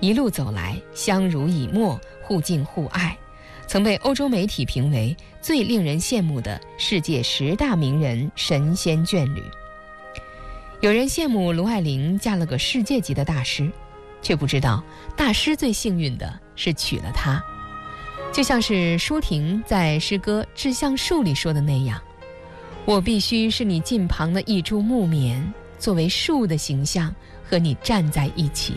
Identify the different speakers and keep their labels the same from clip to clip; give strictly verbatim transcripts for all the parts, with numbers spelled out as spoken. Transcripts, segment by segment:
Speaker 1: 一路走来相濡以沫，互敬互爱，曾被欧洲媒体评为最令人羡慕的世界十大名人神仙眷侣。有人羡慕卢爱玲嫁了个世界级的大师，却不知道大师最幸运的是娶了她。就像是舒婷在诗歌《致橡树》里说的那样，我必须是你近旁的一株木棉，作为树的形象和你站在一起。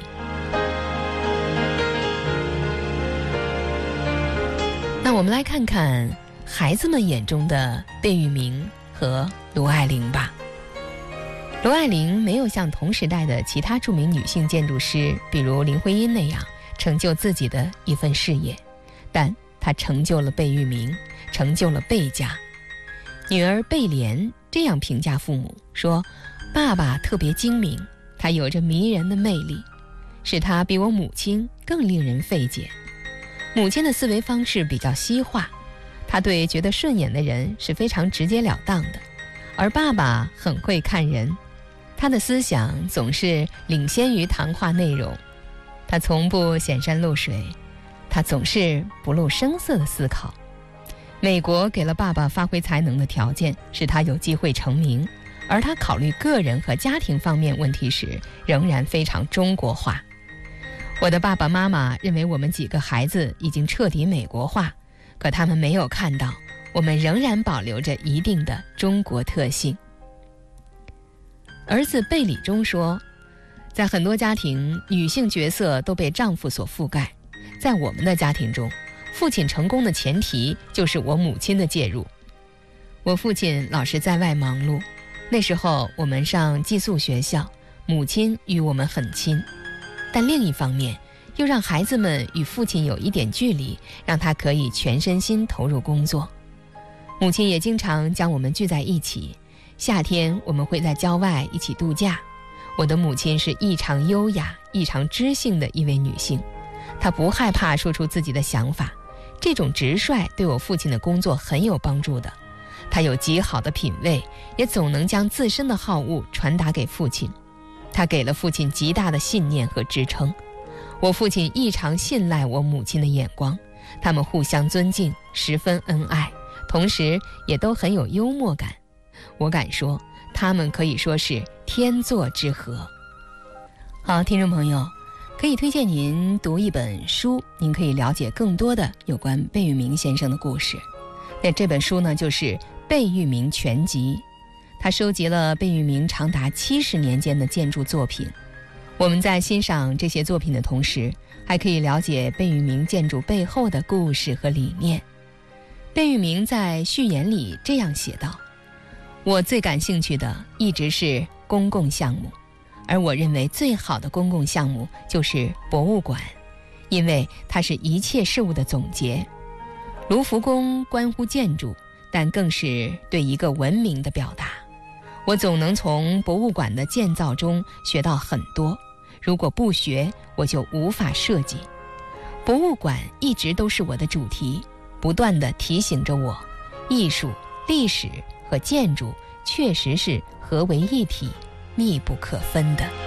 Speaker 1: 那我们来看看孩子们眼中的贝聿铭和卢爱玲吧。卢爱玲没有像同时代的其他著名女性建筑师，比如林徽因那样成就自己的一份事业，但她成就了贝聿铭，成就了贝家。女儿贝莲这样评价父母说，爸爸特别精明，他有着迷人的魅力，使他比我母亲更令人费解。母亲的思维方式比较西化，他对觉得顺眼的人是非常直截了当的，而爸爸很会看人，他的思想总是领先于谈话内容，他从不显山露水，他总是不露声色的思考。美国给了爸爸发挥才能的条件，使他有机会成名，而他考虑个人和家庭方面问题时仍然非常中国化。我的爸爸妈妈认为我们几个孩子已经彻底美国化，可他们没有看到我们仍然保留着一定的中国特性。儿子贝理中说，在很多家庭，女性角色都被丈夫所覆盖，在我们的家庭中，父亲成功的前提就是我母亲的介入。我父亲老是在外忙碌，那时候我们上寄宿学校，母亲与我们很亲，但另一方面又让孩子们与父亲有一点距离，让他可以全身心投入工作。母亲也经常将我们聚在一起，夏天我们会在郊外一起度假。我的母亲是异常优雅、异常知性的一位女性，她不害怕说出自己的想法，这种直率对我父亲的工作很有帮助的。她有极好的品味，也总能将自身的好恶传达给父亲。她给了父亲极大的信念和支撑。我父亲异常信赖我母亲的眼光，他们互相尊敬，十分恩爱，同时也都很有幽默感。我敢说，他们可以说是天作之合。好，听众朋友，可以推荐您读一本书，您可以了解更多的有关贝聿铭先生的故事。那这本书呢，就是《贝聿铭全集》，它收集了贝聿铭长达七十年间的建筑作品。我们在欣赏这些作品的同时，还可以了解贝聿铭建筑背后的故事和理念。贝聿铭在序言里这样写道，我最感兴趣的一直是公共项目，而我认为最好的公共项目就是博物馆，因为它是一切事物的总结。卢浮宫关乎建筑，但更是对一个文明的表达。我总能从博物馆的建造中学到很多，如果不学，我就无法设计。博物馆一直都是我的主题，不断地提醒着我，艺术、历史和建筑确实是合为一体，密不可分的。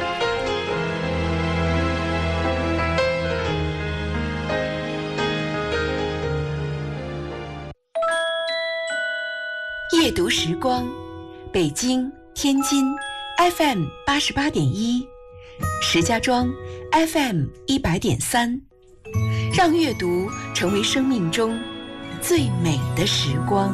Speaker 2: 夜读时光，北京、天津 F M 八十八点一，石家庄 F M 一百点三，让阅读成为生命中最美的时光。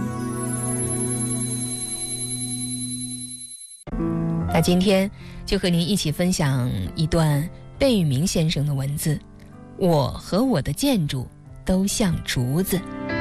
Speaker 1: 那今天就和您一起分享一段贝聿铭先生的文字，我和我的建筑都像竹子。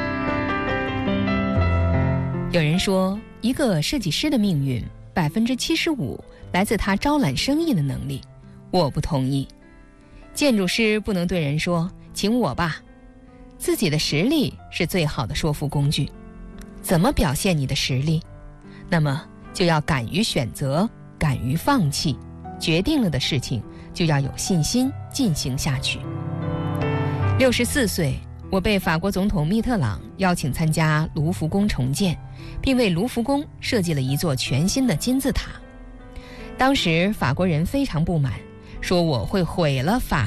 Speaker 1: 有人说，一个设计师的命运百分之七十五来自他招揽生意的能力，我不同意。建筑师不能对人说请我吧，自己的实力是最好的说服工具。怎么表现你的实力？那么就要敢于选择，敢于放弃，决定了的事情就要有信心进行下去。六十四岁，我被法国总统密特朗邀请参加卢浮宫重建，并为卢浮宫设计了一座全新的金字塔。当时法国人非常不满，说我会毁了法